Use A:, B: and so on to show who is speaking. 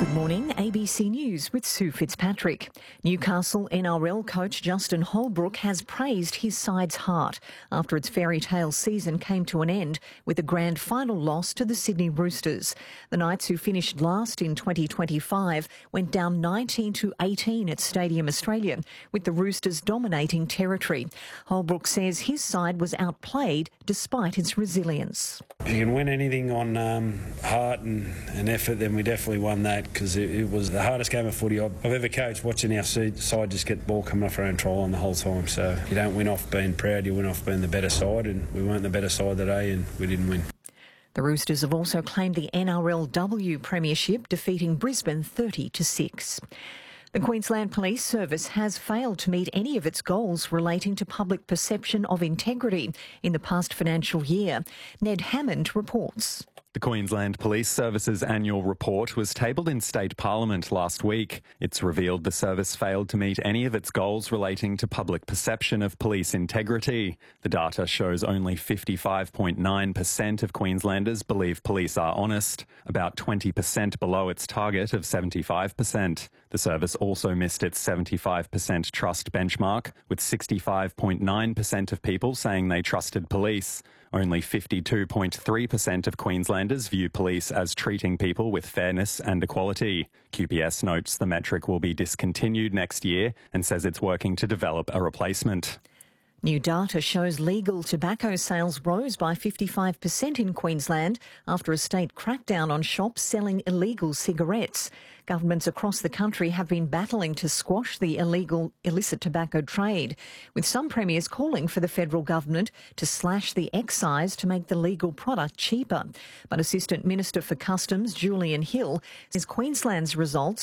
A: Good morning, ABC News with Sue Fitzpatrick. Newcastle NRL coach Justin Holbrook has praised his side's heart after its fairy tale season came to an end with a grand final loss to the Sydney Roosters. The Knights, who finished last in 2025, went down 19-18 at Stadium Australia, with the Roosters dominating territory. Holbrook says his side was outplayed despite its resilience.
B: If you can win anything on heart and effort, then we definitely won that, because it was the hardest game of footy I've ever coached, watching our side just get the ball coming off our own try line the whole time. So you don't win off being proud, you win off being the better side, and we weren't the better side today and we didn't win.
A: The Roosters have also claimed the NRLW Premiership, defeating Brisbane 30-6. The Queensland Police Service has failed to meet any of its goals relating to public perception of integrity in the past financial year. Ned Hammond reports.
C: The Queensland Police Service's annual report was tabled in State Parliament last week. It's revealed the service failed to meet any of its goals relating to public perception of police integrity. The data shows only 55.9% of Queenslanders believe police are honest, about 20% below its target of 75%. The service also missed its 75% trust benchmark, with 65.9% of people saying they trusted police. Only 52.3% of Queenslanders view police as treating people with fairness and equality. QPS notes the metric will be discontinued next year and says it's working to develop a replacement.
A: New data shows legal tobacco sales rose by 55% in Queensland after a state crackdown on shops selling illegal cigarettes. Governments across the country have been battling to squash the illicit tobacco trade, with some premiers calling for the federal government to slash the excise to make the legal product cheaper. But Assistant Minister for Customs Julian Hill says Queensland's results